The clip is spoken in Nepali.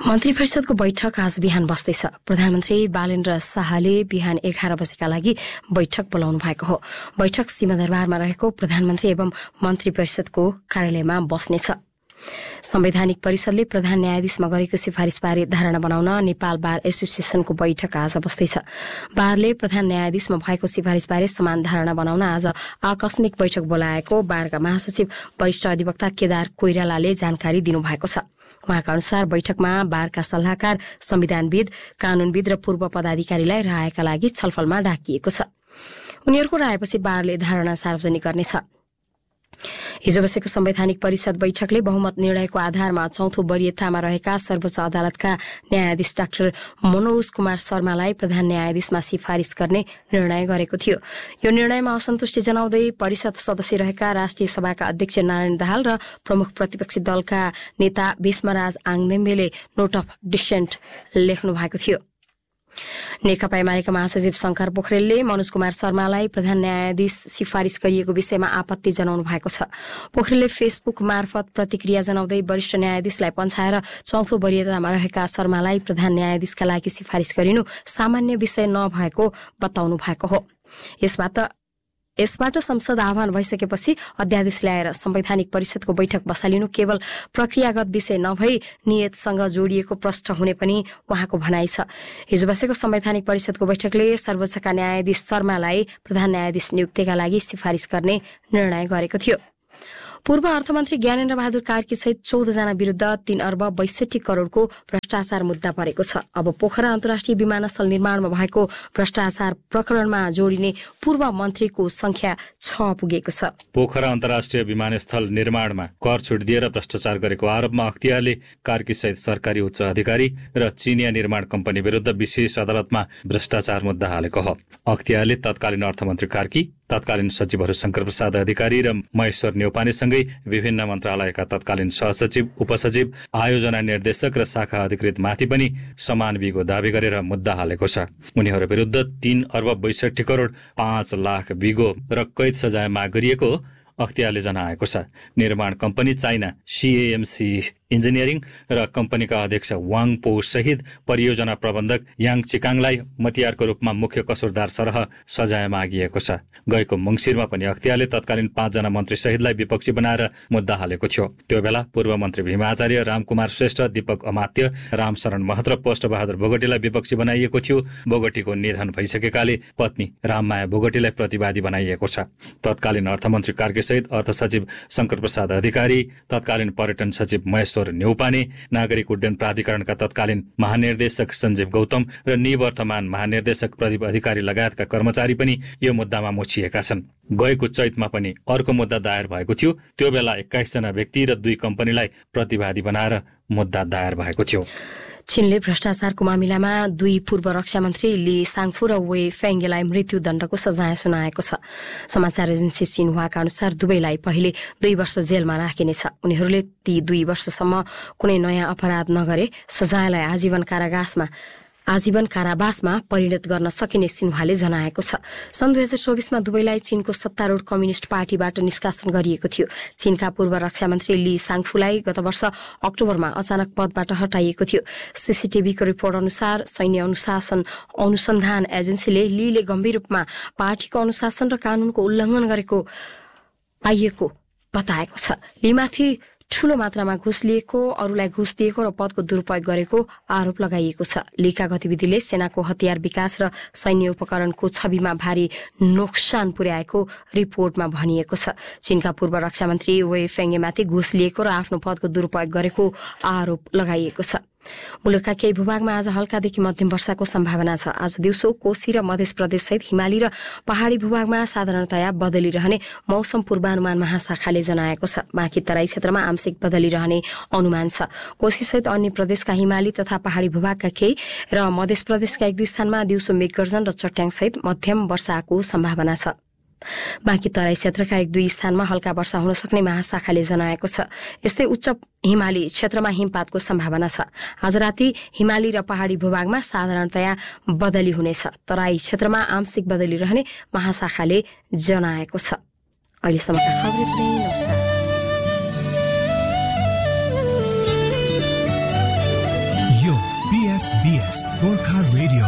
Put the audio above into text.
मन्त्री परिषदको बैठक आज बिहान बस्दैछ। प्रधानमन्त्री बालेन्द्र शाहले बिहान 11 बजेका लागि बैठक बोलाउनु भएको हो। बैठक सिंहदरबारमा रहेको प्रधानमन्त्री एवं मन्त्री परिषदको कार्यालयमा बस्नेछ। संवैधानिक परिषदले प्रधान न्यायाधीशमा गरेको सिफारिसबारे धारणा बनाउन नेपाल बार एसोसिएसनको बैठक आज बस्दैछ। बारले प्रधान न्यायाधीशमा भएको सिफारिसबारे समान धारणा बनाउन आज आकस्मिक बैठक बोलाएको बारका महासचिव वरिष्ठ अधिवक्ता केदार कोइरालाले जानकारी दिनुभएको छ। उहाँका अनुसार बैठकमा बारका सल्लाहकार, संविधानविद, कानूनविद र पूर्व पदाधिकारीलाई रायका लागि छलफलमा डाकिएको छ। उनीहरूको रायपछि बारले धारणा सार्वजनिक गर्नेछ। हिजो बसेको संवैधानिक परिषद बैठकले बहुमत निर्णयको आधारमा चौथो वरियतामा रहेका सर्वोच्च अदालतका न्यायाधीश डाक्टर मनोज कुमार शर्मालाई प्रधान न्यायाधीशमा सिफारिस गर्ने निर्णय गरेको थियो। यो निर्णयमा असन्तुष्टि जनाउँदै परिषद सदस्य रहेका राष्ट्रिय सभाका अध्यक्ष नारायण दाहाल र प्रमुख प्रतिपक्षी दलका नेता भीष्मराज आङदेम्बेले नोट अफ डिसेन्ट लेख्नु भएको थियो। नेकपा एमालेका महासचिव शंकर पोखरेलले मनोज कुमार शर्मालाई प्रधान न्यायाधीश सिफारिस गरिएको विषयमा आपत्ति जनाउनु भएको छ। पोखरेलले फेसबुक मार्फत प्रतिक्रिया जनाउँदै वरिष्ठ न्यायाधीशलाई पन्छाएर चौथो वरियतामा रहेका शर्मालाई प्रधान न्यायाधीशका लागि सिफारिस गरिनु सामान्य विषय नभएको बताउनु भएको हो। यसबाट संसद आह्वान भइसकेपछि अध्यादेश ल्याएर संवैधानिक परिषदको बैठक बसालिनु केवल प्रक्रियागत विषय नभई नियतसँग जोडिएको प्रश्न हुने पनि उहाँको भनाइ छ। हिजो बसेको संवैधानिक परिषदको बैठकले सर्वोच्चका न्यायाधीश शर्मालाई प्रधान न्यायाधीश नियुक्तिका लागि सिफारिस गर्ने निर्णय गरेको थियो। पूर्व अर्थमन्त्री ज्ञानेन्द्र बहादुर कार्की सहित 14 जना विरूद्ध 3 अर्ब 62 करोड़को भ्रष्टाचार मुद्दा परेको छ। अब पोखरा अन्तर्राष्ट्रिय विमानस्थल निर्माणमा भएको भ्रष्टाचार प्रकरणमा जोडिने पूर्व मन्त्रीको संख्या 6 पुगेको छ। पोखरा अन्तर्राष्ट्रिय विमानस्थल निर्माणमा कर छुट दिएर भ्रष्टाचार गरेको आरोपमा अख्तियारले कार्की सहित सरकारी उच्च अधिकारी र चिनिया निर्माण कम्पनी विरुद्ध विशेष अदालतमा भ्रष्टाचार मुद्दा हालेको हो। अख्तियारले तत्कालीन अर्थमन्त्री कार्की, तत्कालीन सचिवहरू शंकर प्रसाद अधिकारी र महेश्वर न्यौपानेसँगै विभिन्न मन्त्रालयका तत्कालीन सहसचिव, उपसचिव, आयोजना निर्देशक र शाखा अधिकृतमाथि पनि समान बिगो दावी गरेर मुद्दा हालेको छ। उनीहरू विरुद्ध 3 अर्ब 62 करोड 5 लाख बिगो र कैद सजाय माग गरिएको अख्तियारले जनाएको छ। निर्माण कम्पनी चाइना CAMC इन्जिनियरिङ र कम्पनीका अध्यक्ष वाङ पो सहित परियोजना प्रबन्धक याङ चिकाङलाई मतियारको रूपमा मुख्य कसुरदार सरह सजाय मागिएको छ। गएको मङ्सिरमा पनि अख्तियारले तत्कालीन 5 जना मन्त्री सहितलाई विपक्षी बनाएर मुद्दा हालेको थियो। त्यो बेला पूर्व मन्त्री भीम आचार्य, रामकुमार श्रेष्ठ, दीपक अमात्य, रामशरण महत र पोष्टबहादुर बोगटीलाई विपक्षी बनाइएको थियो। बोगटीको निधन भइसकेकाले पत्नी राममाया बोगटीलाई प्रतिवादी बनाइएको छ। तत्कालीन अर्थमन्त्री कार्की सहित अर्थ सचिव शंकर प्रसाद अधिकारी, तत्कालीन पर्यटन सचिव महेश्वर न्यौपाने, नागरिक उड्डयन प्राधिकरणका तत्कालीन महानिर्देशक सञ्जीव गौतम र निवर्तमान महानिर्देशक प्रदीप अधिकारी लगायतका कर्मचारी पनि यो मुद्दामा मुछिएका छन्। गएको चैतमा पनि अर्को मुद्दा दायर भएको थियो। त्यो बेला 21 जना व्यक्ति र 2 कम्पनीलाई प्रतिवादी बनाएर मुद्दा दायर भएको थियो। चीनले भ्रष्टाचारको मामिलामा 2 पूर्व रक्षा मन्त्री ली साङफू र वे फेङ्गेलाई मृत्युदण्डको सजाय सुनाएको छ। समाचार एजेन्सी सिन्हुवाका अनुसार दुवैलाई पहिले 2 वर्ष जेलमा राखिनेछ। उनीहरूले ती 2 वर्षसम्म कुनै नयाँ अपराध नगरे सजायलाई आजीवन कारावासमा परिणत गर्न सकिने सिन्हुवाले जनाएको छ। सन् 2024मा दुवैलाई चीनको सत्तारूढ कम्युनिस्ट पार्टीबाट निष्कासन गरिएको थियो। चीनका पूर्व रक्षा मन्त्री ली साङफूलाई गत वर्ष अक्टोबरमा अचानक पदबाट हटाइएको थियो। सीसीटीभीको रिपोर्ट अनुसार सैन्य अनुसन्धान एजेन्सीले लीले गम्भीर रूपमा पार्टीको अनुशासन र कानूनको उल्लङ्घन गरेको पाइएको बताएको छ। लीमाथि ठूलो मात्रामा घुस लिएको, अरूलाई घुस दिएको र पदको दुरूपयोग गरेको आरोप लगाइएको छ। लीका गतिविधिले सेनाको हतियार विकास र सैन्य उपकरणको छविमा भारी नोक्सान पुर्याएको रिपोर्टमा भनिएको छ। चीनका पूर्व रक्षा मन्त्री वे फेङ्गेमाथि घुस लिएको र आफ्नो पदको दुरूपयोग गरेको आरोप लगाइएको छ। मुलुकका केही भूभागमा आज हल्कादेखि मध्यम वर्षाको सम्भावना छ। आज दिउँसो कोशी र मध्य प्रदेश सहित हिमाली र पहाड़ी भूभागमा साधारणतया बदली रहने मौसम पूर्वानुमान महाशाखाले जनाएको छ। बाँकी तराई क्षेत्रमा आंशिक बदली रहने अनुमान छ। कोशी सहित अन्य प्रदेशका हिमाली तथा पहाड़ी भूभागका केही र मध्य प्रदेशका 1-2 स्थानमा दिउँसो मेघगर्जन र चट्याङ सहित मध्यम वर्षाको सम्भावना छ। बाँकी तराई क्षेत्रका 1-2 स्थानमा हल्का वर्षा हुन सक्ने महाशाखाले जनाएको छ। यस्तै उच्च हिमाली क्षेत्रमा हिमपातको सम्भावना छ। आज राति हिमाली र पहाड़ी भूभागमा साधारणतया बदली हुनेछ। तराई क्षेत्रमा आंशिक बदली रहने महाशाखाले जनाएको छ। अहिलेसम्मका खबर यति नै। नमस्कार। KFBS Gorkha Radio